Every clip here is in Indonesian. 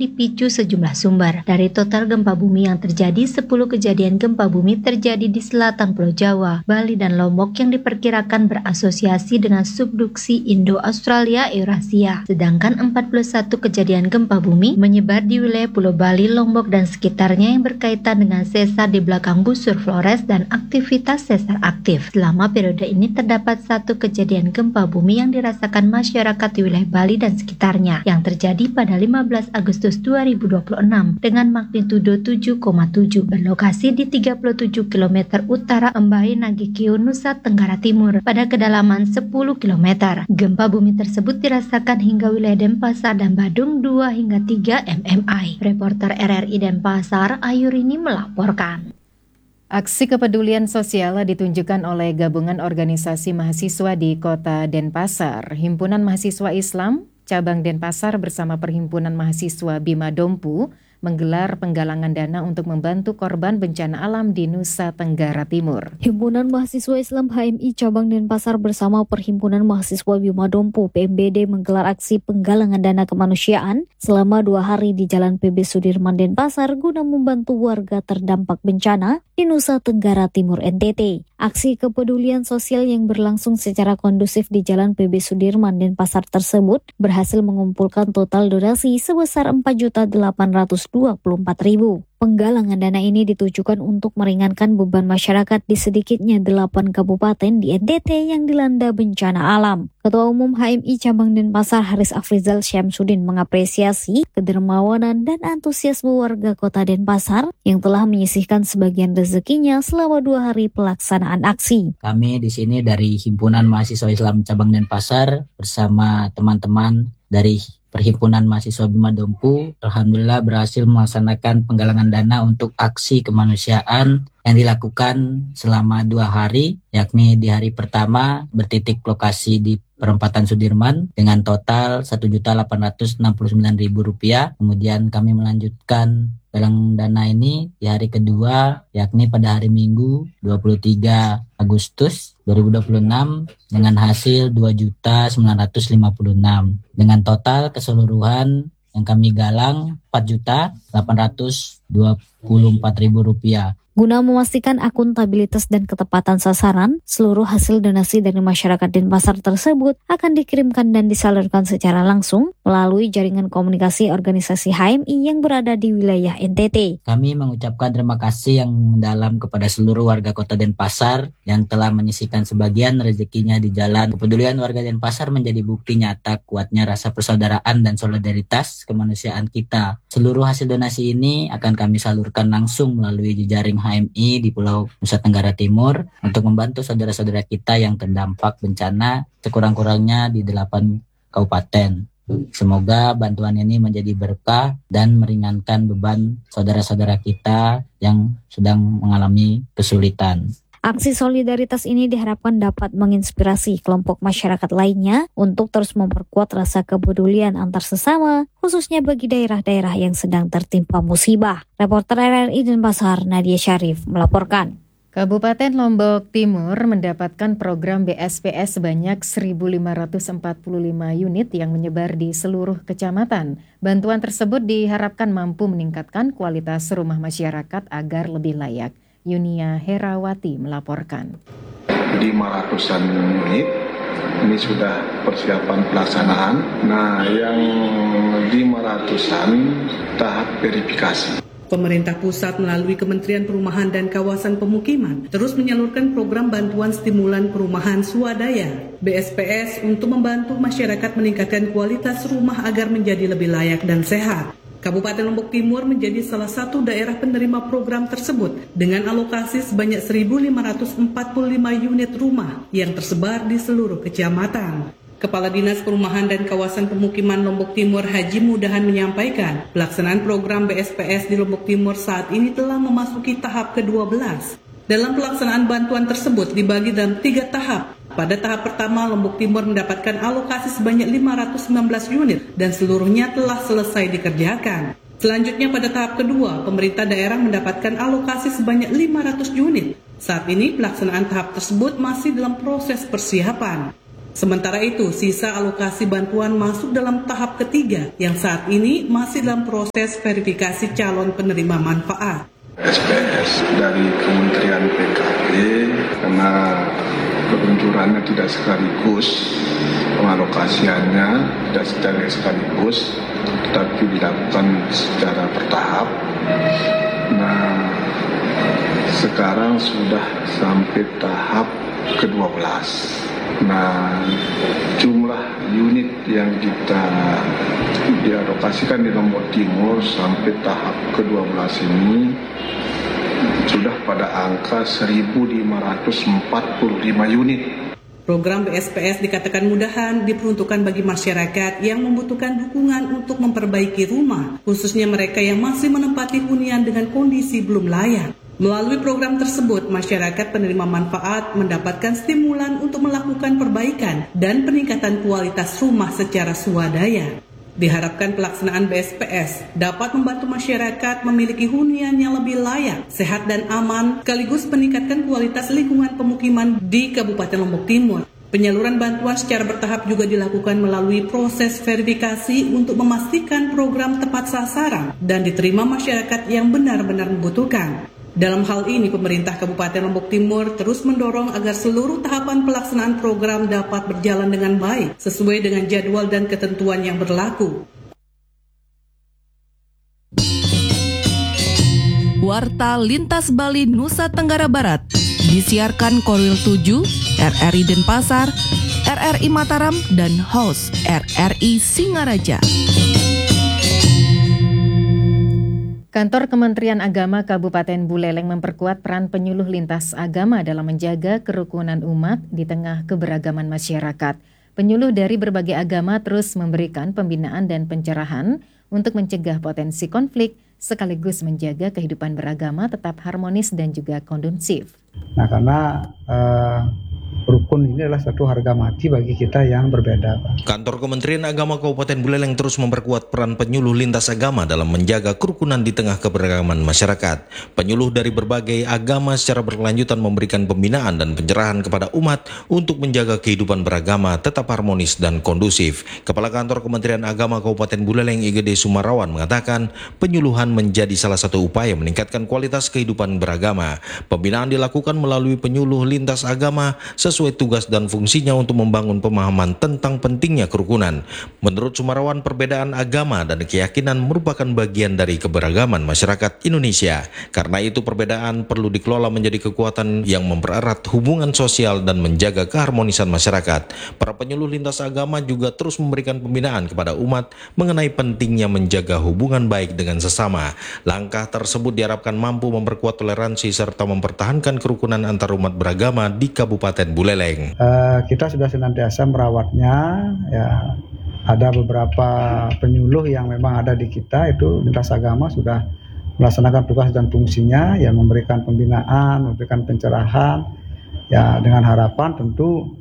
dipicu sejumlah sumber. Dari total gempa bumi yang terjadi, 10 kejadian gempa bumi terjadi di selatan Pulau Jawa, Bali, dan Lombok yang diperkirakan berasosiasi dengan subduksi Indo-Australia Eurasia. Sedangkan 41 kejadian gempa bumi menyebar di wilayah Pulau Bali, Lombok, dan sekitarnya yang berkaitan dengan sesar di belakang busur Flores dan aktivitas sesar aktif. Selama periode ini terdapat 1 kejadian gempa bumi yang dirasakan masyarakat di wilayah Bali dan sekitarnya yang terjadi pada 15 Agustus 2026 dengan magnitudo 7,7 berlokasi di 37 km utara Embahe Nagekeo, Nusa Tenggara Timur pada kedalaman 10 km. Gempa bumi tersebut dirasakan hingga wilayah Denpasar dan Badung 2 hingga 3 mmi. Reporter RRI Denpasar, Ayurini melaporkan. Aksi kepedulian sosial ditunjukkan oleh gabungan organisasi mahasiswa di Kota Denpasar, Himpunan Mahasiswa Islam Cabang Denpasar bersama Perhimpunan Mahasiswa Bima Dompu menggelar penggalangan dana untuk membantu korban bencana alam di Nusa Tenggara Timur. Himpunan Mahasiswa Islam HMI Cabang Denpasar bersama Perhimpunan Mahasiswa Bima Dompu PMBD menggelar aksi penggalangan dana kemanusiaan selama 2 hari di Jalan PB Sudirman Denpasar guna membantu warga terdampak bencana di Nusa Tenggara Timur NTT. Aksi kepedulian sosial yang berlangsung secara kondusif di Jalan PB Sudirman Denpasar tersebut berhasil mengumpulkan total donasi sebesar 4.824.000. Penggalangan dana ini ditujukan untuk meringankan beban masyarakat di sedikitnya 8 kabupaten di NTT yang dilanda bencana alam. Ketua Umum HMI Cabang Denpasar Haris Afrizal Syamsuddin mengapresiasi kedermawanan dan antusiasme warga Kota Denpasar yang telah menyisihkan sebagian rezekinya selama 2 hari pelaksanaan aksi. Kami di sini dari Himpunan Mahasiswa Islam Cabang Denpasar bersama teman-teman dari Perhimpunan Mahasiswa Bima Dompu, alhamdulillah berhasil melaksanakan penggalangan dana untuk aksi kemanusiaan yang dilakukan selama 2 hari, yakni di hari pertama bertitik lokasi di perempatan Sudirman dengan total Rp1.869.000. Kemudian kami melanjutkan galang dana ini di hari kedua, yakni pada hari Minggu 23 Agustus 2026 dengan hasil 2.956. Dengan total keseluruhan yang kami galang Rp4.824.000. Guna memastikan akuntabilitas dan ketepatan sasaran, seluruh hasil donasi dari masyarakat Denpasar tersebut akan dikirimkan dan disalurkan secara langsung melalui jaringan komunikasi organisasi HMI yang berada di wilayah NTT. Kami mengucapkan terima kasih yang mendalam kepada seluruh warga Kota Denpasar yang telah menyisihkan sebagian rezekinya di jalan. Kepedulian warga Denpasar menjadi bukti nyata kuatnya rasa persaudaraan dan solidaritas kemanusiaan kita. Seluruh hasil donasi ini akan kami salurkan langsung melalui jejaring HMI di Pulau Nusa Tenggara Timur untuk membantu saudara-saudara kita yang terdampak bencana sekurang-kurangnya di 8 kabupaten. Semoga bantuan ini menjadi berkah dan meringankan beban saudara-saudara kita yang sedang mengalami kesulitan. Aksi solidaritas ini diharapkan dapat menginspirasi kelompok masyarakat lainnya untuk terus memperkuat rasa kepedulian antar sesama, khususnya bagi daerah-daerah yang sedang tertimpa musibah. Reporter RRI Denpasar, Nadia Syarif, melaporkan. Kabupaten Lombok Timur mendapatkan program BSPS sebanyak 1.545 unit yang menyebar di seluruh kecamatan. Bantuan tersebut diharapkan mampu meningkatkan kualitas rumah masyarakat agar lebih layak. Yunia Herawati melaporkan. 500-an unit, ini sudah persiapan pelaksanaan. Nah, yang 500-an tahap verifikasi. Pemerintah pusat melalui Kementerian Perumahan dan Kawasan Pemukiman terus menyalurkan program bantuan stimulan perumahan swadaya BSPS untuk membantu masyarakat meningkatkan kualitas rumah agar menjadi lebih layak dan sehat. Kabupaten Lombok Timur menjadi salah satu daerah penerima program tersebut dengan alokasi sebanyak 1.545 unit rumah yang tersebar di seluruh kecamatan. Kepala Dinas Perumahan dan Kawasan Pemukiman Lombok Timur Haji Mudahan menyampaikan, pelaksanaan program BSPS di Lombok Timur saat ini telah memasuki tahap ke-12. Dalam pelaksanaan bantuan tersebut dibagi dalam 3 tahap. Pada tahap pertama, Lombok Timur mendapatkan alokasi sebanyak 519 unit dan seluruhnya telah selesai dikerjakan. Selanjutnya pada tahap kedua, pemerintah daerah mendapatkan alokasi sebanyak 500 unit. Saat ini pelaksanaan tahap tersebut masih dalam proses persiapan. Sementara itu, sisa alokasi bantuan masuk dalam tahap ketiga yang saat ini masih dalam proses verifikasi calon penerima manfaat. SPS dari Kementerian PKP karena peluncurannya tidak sekaligus, pengalokasiannya tidak secara sekaligus, tetapi dilakukan secara bertahap. Nah, sekarang sudah sampai tahap ke-12. Nah, jumlah unit yang kita dialokasikan di Lombok Timur sampai tahap ke-12 ini sudah pada angka 1.545 unit. Program BSPS dikatakan mudahan diperuntukkan bagi masyarakat yang membutuhkan dukungan untuk memperbaiki rumah, khususnya mereka yang masih menempati hunian dengan kondisi belum layak. Melalui program tersebut, masyarakat penerima manfaat mendapatkan stimulan untuk melakukan perbaikan dan peningkatan kualitas rumah secara swadaya. Diharapkan pelaksanaan BSPS dapat membantu masyarakat memiliki hunian yang lebih layak, sehat dan aman, sekaligus meningkatkan kualitas lingkungan pemukiman di Kabupaten Lombok Timur. Penyaluran bantuan secara bertahap juga dilakukan melalui proses verifikasi untuk memastikan program tepat sasaran dan diterima masyarakat yang benar-benar membutuhkan. Dalam hal ini, pemerintah Kabupaten Lombok Timur terus mendorong agar seluruh tahapan pelaksanaan program dapat berjalan dengan baik, sesuai dengan jadwal dan ketentuan yang berlaku. Warta Lintas Bali Nusa Tenggara Barat disiarkan Korwil 7, RRI Denpasar, RRI Mataram, dan host RRI Singaraja. Kantor Kementerian Agama Kabupaten Buleleng memperkuat peran penyuluh lintas agama dalam menjaga kerukunan umat di tengah keberagaman masyarakat. Penyuluh dari berbagai agama terus memberikan pembinaan dan pencerahan untuk mencegah potensi konflik sekaligus menjaga kehidupan beragama tetap harmonis dan juga kondusif. Nah, karena rukun ini adalah satu harga mati bagi kita yang berbeda. Kantor Kementerian Agama Kabupaten Buleleng terus memperkuat peran penyuluh lintas agama dalam menjaga kerukunan di tengah keberagaman masyarakat. Penyuluh dari berbagai agama secara berkelanjutan memberikan pembinaan dan pencerahan kepada umat untuk menjaga kehidupan beragama tetap harmonis dan kondusif. Kepala Kantor Kementerian Agama Kabupaten Buleleng IGD Sumarawan mengatakan penyuluhan menjadi salah satu upaya meningkatkan kualitas kehidupan beragama. Pembinaan dilakukan melalui penyuluh lintas agama sesuai tugas dan fungsinya untuk membangun pemahaman tentang pentingnya kerukunan. Menurut Sumarawan, perbedaan agama dan keyakinan merupakan bagian dari keberagaman masyarakat Indonesia. Karena itu perbedaan perlu dikelola menjadi kekuatan yang mempererat hubungan sosial dan menjaga keharmonisan masyarakat. Para penyuluh lintas agama juga terus memberikan pembinaan kepada umat mengenai pentingnya menjaga hubungan baik dengan sesama. Langkah tersebut diharapkan mampu memperkuat toleransi serta mempertahankan kerukunan antar umat beragama di Kabupaten Buleleng. Kita sudah senantiasa merawatnya, ya. Ada beberapa penyuluh yang memang ada di kita itu lintas agama sudah melaksanakan tugas dan fungsinya, ya, memberikan pembinaan, memberikan pencerahan, ya, dengan harapan tentu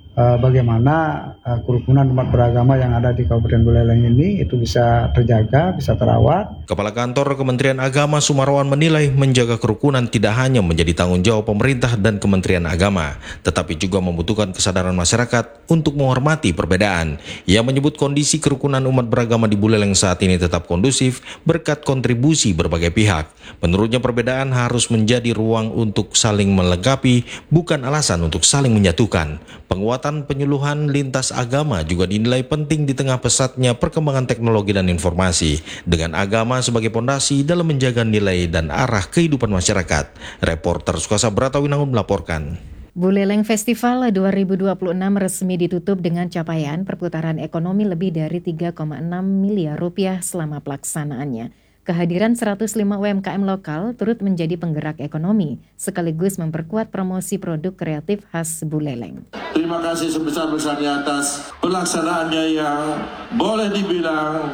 bagaimana kerukunan umat beragama yang ada di Kabupaten Buleleng ini itu bisa terjaga, bisa terawat. Kepala Kantor Kementerian Agama Sumarawan menilai menjaga kerukunan tidak hanya menjadi tanggung jawab pemerintah dan Kementerian Agama, tetapi juga membutuhkan kesadaran masyarakat untuk menghormati perbedaan. Ia menyebut kondisi kerukunan umat beragama di Buleleng saat ini tetap kondusif berkat kontribusi berbagai pihak. Menurutnya perbedaan harus menjadi ruang untuk saling melengkapi, bukan alasan untuk saling menyatukan. Penguatan penyuluhan lintas agama juga dinilai penting di tengah pesatnya perkembangan teknologi dan informasi, dengan agama sebagai pondasi dalam menjaga nilai dan arah kehidupan masyarakat. Reporter Sukasa Bratawinangun melaporkan. Buleleng Festival 2026 resmi ditutup dengan capaian perputaran ekonomi lebih dari 3,6 miliar rupiah selama pelaksanaannya. Kehadiran 105 UMKM lokal turut menjadi penggerak ekonomi, sekaligus memperkuat promosi produk kreatif khas Buleleng. Terima kasih sebesar-besarnya atas pelaksanaannya yang boleh dibilang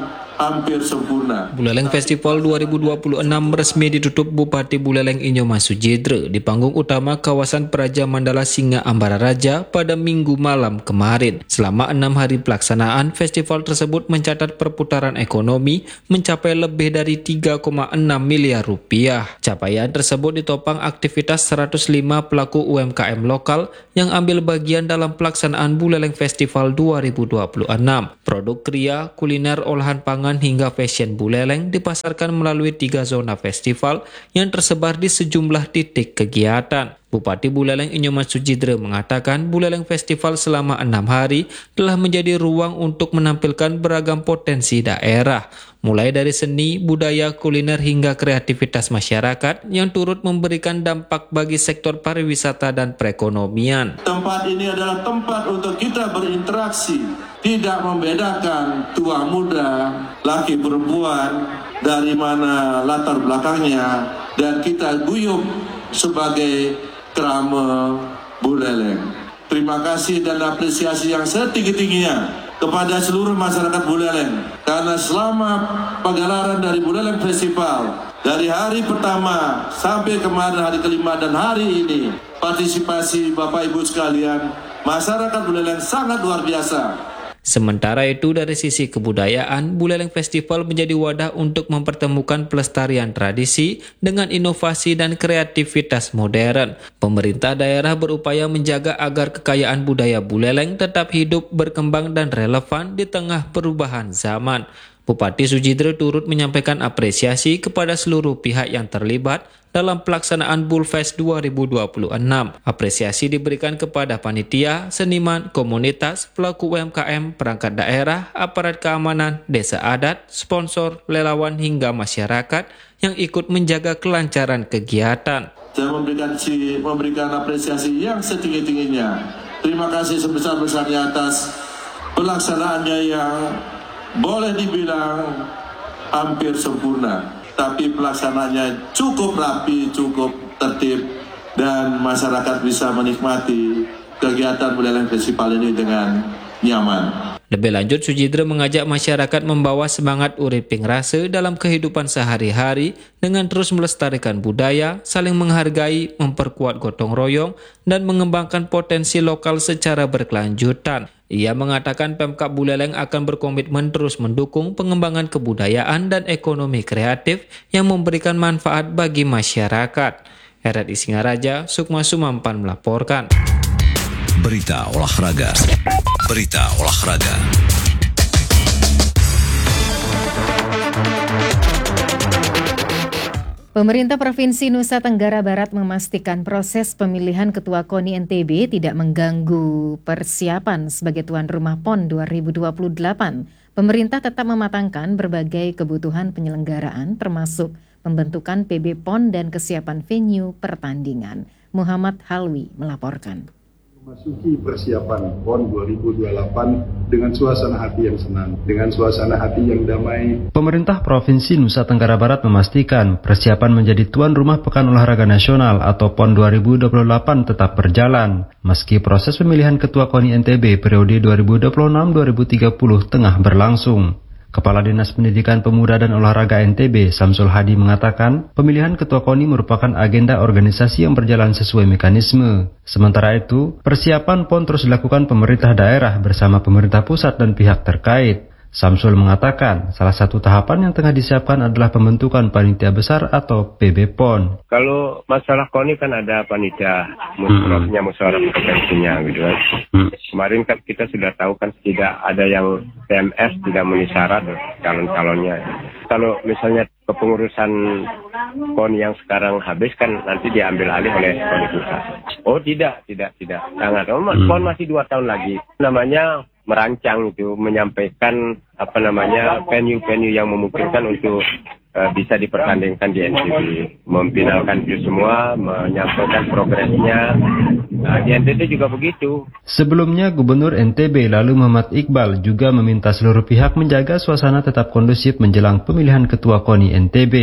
hampir sempurna. Buleleng Festival 2026 resmi ditutup Bupati Buleleng Inyoman Sujidre di panggung utama kawasan Praja Mandala Singa Ambara Raja pada Minggu malam kemarin. Selama 6 hari pelaksanaan, festival tersebut mencatat perputaran ekonomi mencapai lebih dari 3,6 miliar rupiah. Capaian tersebut ditopang aktivitas 105 pelaku UMKM lokal yang ambil bagian dalam pelaksanaan Buleleng Festival 2026. Produk kria, kuliner, olahan pangan hingga fashion Buleleng dipasarkan melalui 3 zona festival yang tersebar di sejumlah titik kegiatan. Bupati Buleleng Inyoman Sujidre mengatakan Buleleng Festival selama 6 hari telah menjadi ruang untuk menampilkan beragam potensi daerah, mulai dari seni, budaya, kuliner hingga kreativitas masyarakat yang turut memberikan dampak bagi sektor pariwisata dan perekonomian. Tempat ini adalah tempat untuk kita berinteraksi, tidak membedakan tua muda, laki perempuan, dari mana latar belakangnya, dan kita guyup sebagai Krama Buleleng. Terima kasih dan apresiasi yang setinggi-tingginya kepada seluruh masyarakat Buleleng, karena selama pagelaran dari Buleleng Festival dari hari pertama sampai kemarin hari kelima dan hari ini, partisipasi Bapak Ibu sekalian, masyarakat Buleleng sangat luar biasa. Sementara itu dari sisi kebudayaan, Buleleng Festival menjadi wadah untuk mempertemukan pelestarian tradisi dengan inovasi dan kreativitas modern. Pemerintah daerah berupaya menjaga agar kekayaan budaya Buleleng tetap hidup, berkembang dan relevan di tengah perubahan zaman. Bupati Sujidre turut menyampaikan apresiasi kepada seluruh pihak yang terlibat dalam pelaksanaan Bulfest 2026. Apresiasi diberikan kepada panitia, seniman, komunitas, pelaku UMKM, perangkat daerah, aparat keamanan, desa adat, sponsor, relawan hingga masyarakat yang ikut menjaga kelancaran kegiatan. Saya memberikan apresiasi yang setinggi-tingginya. Terima kasih sebesar-besarnya atas pelaksanaannya yang boleh dibilang hampir sempurna, tapi pelaksanaannya cukup rapi, cukup tertib, dan masyarakat bisa menikmati kegiatan Buleleng Festival ini dengan nyaman. Lebih lanjut, Sujidre mengajak masyarakat membawa semangat uriping rase dalam kehidupan sehari-hari dengan terus melestarikan budaya, saling menghargai, memperkuat gotong royong, dan mengembangkan potensi lokal secara berkelanjutan. Ia mengatakan Pemkab Buleleng akan berkomitmen terus mendukung pengembangan kebudayaan dan ekonomi kreatif yang memberikan manfaat bagi masyarakat. RRI Singaraja, Sukma Sumampan melaporkan. Berita olahraga. Berita olahraga. Pemerintah Provinsi Nusa Tenggara Barat memastikan proses pemilihan Ketua KONI NTB tidak mengganggu persiapan sebagai tuan rumah PON 2028. Pemerintah tetap mematangkan berbagai kebutuhan penyelenggaraan termasuk pembentukan PB PON dan kesiapan venue pertandingan. Muhammad Halwi melaporkan. Memasuki persiapan PON 2028 dengan suasana hati yang senang, dengan suasana hati yang damai. Pemerintah Provinsi Nusa Tenggara Barat memastikan persiapan menjadi tuan rumah Pekan Olahraga Nasional atau PON 2028 tetap berjalan, meski proses pemilihan Ketua KONI NTB periode 2026-2030 tengah berlangsung. Kepala Dinas Pendidikan Pemuda dan Olahraga NTB, Samsul Hadi mengatakan, pemilihan Ketua KONI merupakan agenda organisasi yang berjalan sesuai mekanisme. Sementara itu, persiapan PON terus dilakukan pemerintah daerah bersama pemerintah pusat dan pihak terkait. Samsul mengatakan, salah satu tahapan yang tengah disiapkan adalah pembentukan panitia besar atau PB PON. Kalau masalah KONI kan ada panitia, musyawarah provinsinya gitu kan. Kemarin kan kita sudah tahu kan tidak ada yang TMS tidak memenuhi syarat calon-calonnya. Kalau misalnya kepengurusan KONI yang sekarang habis kan nanti diambil alih oleh KONI pusat. Oh tidak. Sangat. PON masih 2 tahun lagi. Namanya merancang itu, menyampaikan venue-venue yang memungkinkan untuk bisa dipertandingkan di NTB, memfinalkan itu semua, menyampaikan progresnya. Di NTB juga begitu. Sebelumnya Gubernur NTB lalu Muhammad Iqbal juga meminta seluruh pihak menjaga suasana tetap kondusif menjelang pemilihan Ketua KONI NTB.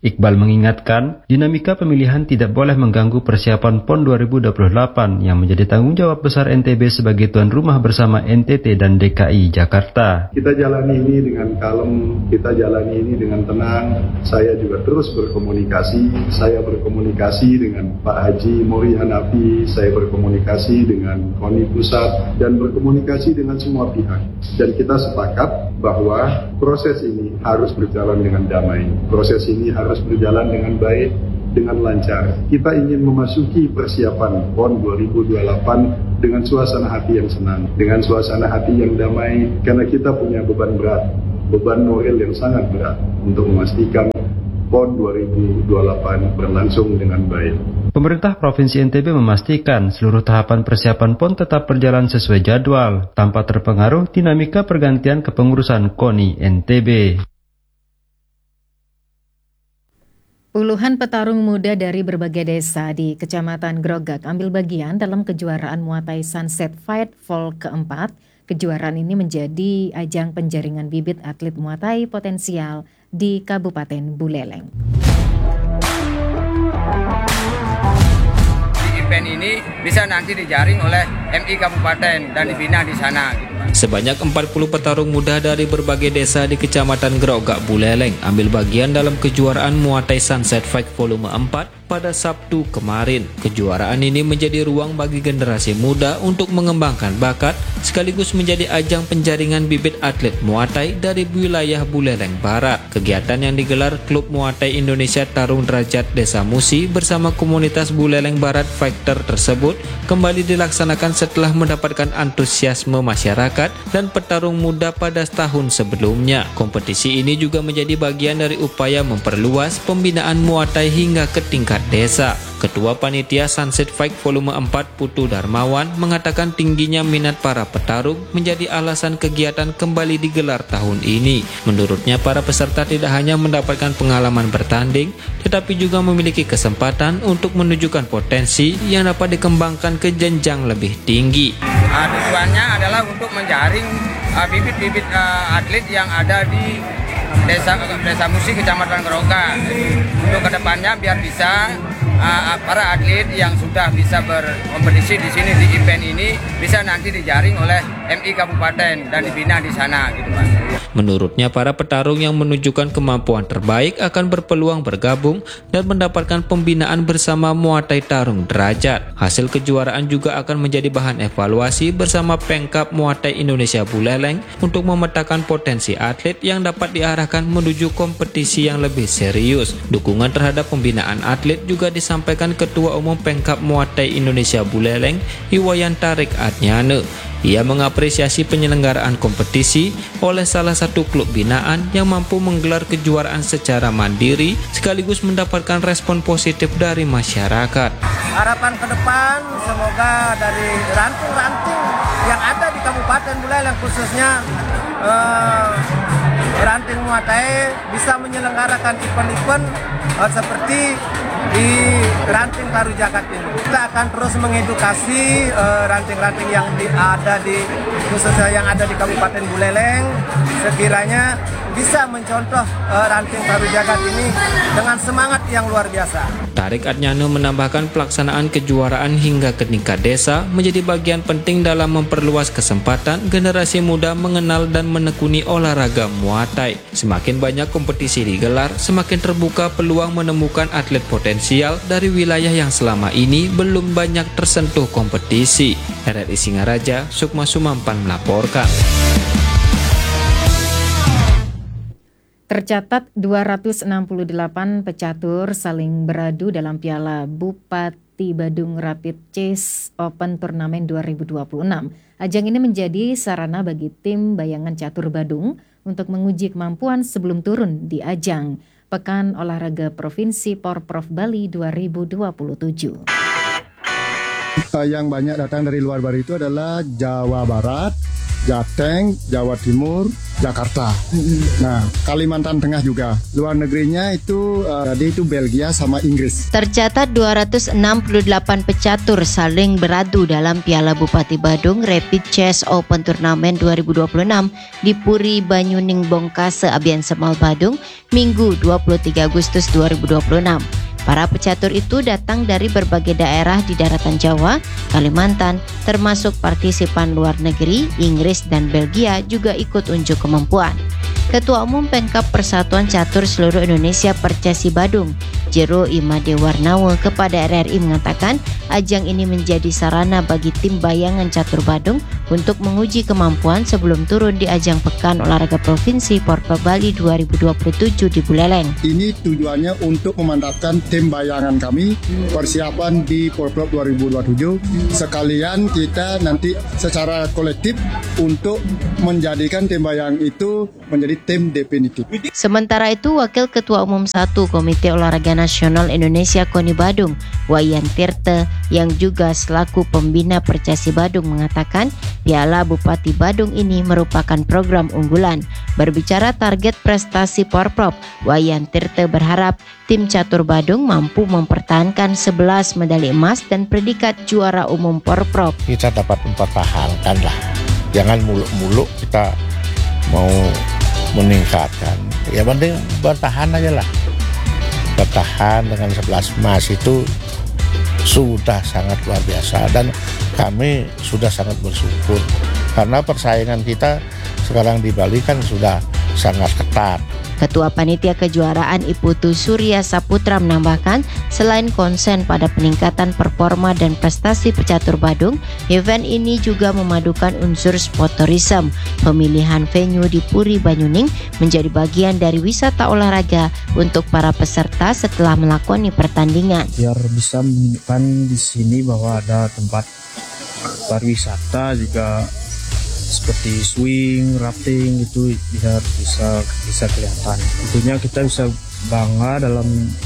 Iqbal mengingatkan, dinamika pemilihan tidak boleh mengganggu persiapan PON 2028 yang menjadi tanggung jawab besar NTB sebagai tuan rumah bersama NTT dan DKI Jakarta. Kita jalani ini dengan kalem, kita jalani ini dengan tenang. Saya juga terus berkomunikasi. Saya berkomunikasi dengan Pak Haji Mori Hanafi, saya berkomunikasi dengan KONI Pusat, dan berkomunikasi dengan semua pihak. Dan kita sepakat bahwa proses ini harus berjalan dengan damai. Proses ini harus berjalan dengan baik, dengan lancar. Kita ingin memasuki persiapan PON 2028 dengan suasana hati yang senang, dengan suasana hati yang damai, karena kita punya beban berat, beban moral yang sangat berat untuk memastikan PON 2028 berlangsung dengan baik. Pemerintah Provinsi NTB memastikan seluruh tahapan persiapan PON tetap berjalan sesuai jadwal, tanpa terpengaruh dinamika pergantian kepengurusan KONI NTB. Puluhan petarung muda dari berbagai desa di Kecamatan Grogak ambil bagian dalam kejuaraan Muay Thai Sunset Fight Fall keempat. Kejuaraan ini menjadi ajang penjaringan bibit atlet Muay Thai potensial di Kabupaten Buleleng. Di event ini bisa nanti dijaring oleh MI Kabupaten dan dibina di sana. Sebanyak 40 petarung muda dari berbagai desa di Kecamatan Grogak Buleleng ambil bagian dalam kejuaraan Muay Thai Sunset Fight Volume 4 pada Sabtu kemarin. Kejuaraan ini menjadi ruang bagi generasi muda untuk mengembangkan bakat sekaligus menjadi ajang penjaringan bibit atlet Muay Thai dari wilayah Buleleng Barat. Kegiatan yang digelar Klub Muay Thai Indonesia Tarung Derajat Desa Musi bersama komunitas Buleleng Barat Fighter tersebut kembali dilaksanakan setelah mendapatkan antusiasme masyarakat dan petarung muda pada tahun sebelumnya. Kompetisi ini juga menjadi bagian dari upaya memperluas pembinaan Muay Thai hingga ke tingkat desa. Ketua Panitia Sunset Fight Volume 4 Putu Darmawan mengatakan tingginya minat para petarung menjadi alasan kegiatan kembali digelar tahun ini. Menurutnya para peserta tidak hanya mendapatkan pengalaman bertanding, tetapi juga memiliki kesempatan untuk menunjukkan potensi yang dapat dikembangkan ke jenjang lebih tinggi. Tujuannya adalah untuk menjaring bibit-bibit atlet yang ada di Desa Musi Kecamatan Grogak. Untuk kedepannya biar bisa para atlet yang sudah bisa berkompetisi di sini di event ini bisa nanti dijaring oleh MI Kabupaten dan dibina di sana gitu Pak. Menurutnya para petarung yang menunjukkan kemampuan terbaik akan berpeluang bergabung dan mendapatkan pembinaan bersama Muay Thai Tarung Derajat. Hasil kejuaraan juga akan menjadi bahan evaluasi bersama Pengkap Muay Thai Indonesia Buleleng untuk memetakan potensi atlet yang dapat diarahkan menuju kompetisi yang lebih serius. Dukungan terhadap pembinaan atlet juga disampaikan Ketua Umum Pengkap Muay Thai Indonesia Buleleng, Iwayan Tarik Adnyane. Ia mengapresiasi penyelenggaraan kompetisi oleh salah satu klub binaan yang mampu menggelar kejuaraan secara mandiri sekaligus mendapatkan respon positif dari masyarakat. Harapan ke depan semoga dari ranting-ranting yang ada di Kabupaten Buleleng khususnya ranting Muay Thai bisa menyelenggarakan event-event seperti di ranting Taru Jagat ini. Kita akan terus mengedukasi ranting-ranting yang ada di khususnya yang ada di Kabupaten Buleleng sekiranya bisa mencontoh ranting Taru Jagat ini dengan semangat yang luar biasa. Tarik Adnyane menambahkan pelaksanaan kejuaraan hingga ke tingkat desa menjadi bagian penting dalam memperluas kesempatan generasi muda mengenal dan menekuni olahraga Muay Thai. Semakin banyak kompetisi digelar, semakin terbuka peluang menemukan atlet potensial dari wilayah yang selama ini belum banyak tersentuh kompetisi. RRI Singaraja, Sukma Sumampan melaporkan. Tercatat 268 pecatur saling beradu dalam Piala Bupati Badung Rapid Chase Open Turnamen 2026. Ajang ini menjadi sarana bagi tim bayangan catur Badung untuk menguji kemampuan sebelum turun di ajang Pekan Olahraga Provinsi Porprov Bali 2027. Yang banyak datang dari luar Bali itu adalah Jawa Barat, Jateng, Jawa Timur, Jakarta. Nah, Kalimantan Tengah juga. Luar negerinya itu tadi itu Belgia sama Inggris. Tercatat 268 pecatur saling beradu dalam Piala Bupati Badung Rapid Chess Open Turnamen 2026 di Puri Banyuning Bongkase Abian Semal Badung Minggu 23 Agustus 2026. Para pecatur itu datang dari berbagai daerah di daratan Jawa, Kalimantan, termasuk partisipan luar negeri, Inggris dan Belgia juga ikut unjuk kemampuan. Ketua Umum Pemkab Persatuan Catur Seluruh Indonesia Percasi Badung, Jero Imade Warnawo kepada RRI mengatakan ajang ini menjadi sarana bagi tim bayangan catur Badung untuk menguji kemampuan sebelum turun di ajang Pekan Olahraga Provinsi Porprov Bali 2027 di Buleleng. Ini tujuannya untuk memantapkan tim bayangan kami persiapan di Porprov 2027. Sekalian kita nanti secara kolektif untuk menjadikan tim bayangan itu menjadi tim definitif. Sementara itu, Wakil Ketua Umum 1 Komite Olahraga Nasional Indonesia KONI Badung, Wayan Tirte, yang juga selaku pembina Percasi Badung mengatakan Piala Bupati Badung ini merupakan program unggulan. Berbicara target prestasi Porprov, Wayan Tirte berharap tim catur Badung mampu mempertahankan 11 medali emas dan predikat juara umum Porprov. Kita dapat mempertahankan lah, jangan muluk-muluk kita mau meningkatkan. Ya penting bertahan aja lah. Bertahan dengan 11 emas itu sudah sangat luar biasa dan kami sudah sangat bersyukur karena persaingan kita sekarang di Bali kan sudah sangat ketat. Ketua Panitia Kejuaraan Iputu Surya Saputra menambahkan, selain konsen pada peningkatan performa dan prestasi pecatur Badung, event ini juga memadukan unsur sport tourism. Pemilihan venue di Puri Banyuning menjadi bagian dari wisata olahraga untuk para peserta setelah melakoni pertandingan. Biar bisa menunjukkan di sini bahwa ada tempat pariwisata juga seperti swing, rafting itu bisa kelihatan. Tentunya kita bisa bangga dalam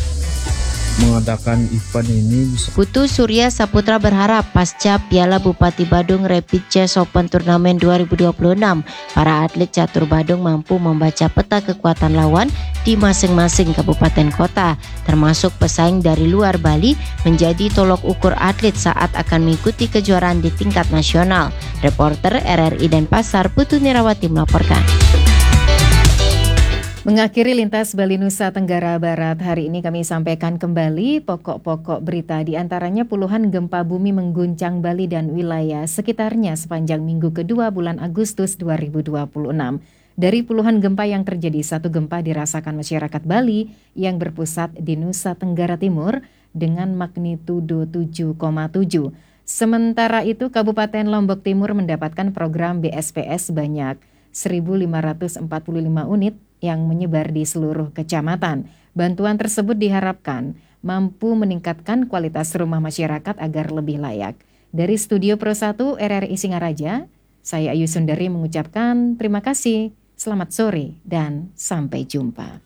mengadakan event ini. Putu Surya Saputra berharap pasca Piala Bupati Badung Rapid Chess Open Turnamen 2026, para atlet catur Badung mampu membaca peta kekuatan lawan di masing-masing kabupaten kota, termasuk pesaing dari luar Bali menjadi tolok ukur atlet saat akan mengikuti kejuaraan di tingkat nasional. Reporter RRI Denpasar, Putu Nirawati melaporkan. Mengakhiri Lintas Bali Nusa Tenggara Barat, hari ini kami sampaikan kembali pokok-pokok berita, di antaranya puluhan gempa bumi mengguncang Bali dan wilayah sekitarnya sepanjang minggu kedua bulan Agustus 2026. Dari puluhan gempa yang terjadi, satu gempa dirasakan masyarakat Bali yang berpusat di Nusa Tenggara Timur dengan magnitudo 7,7. Sementara itu, Kabupaten Lombok Timur mendapatkan program BSPS banyak 1.545 unit yang menyebar di seluruh kecamatan. Bantuan tersebut diharapkan mampu meningkatkan kualitas rumah masyarakat agar lebih layak. Dari Studio Pro 1 RRI Singaraja, saya Ayu Sundari mengucapkan terima kasih, selamat sore, dan sampai jumpa.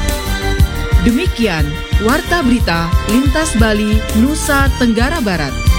Demikian Warta Berita Lintas Bali Nusa Tenggara Barat.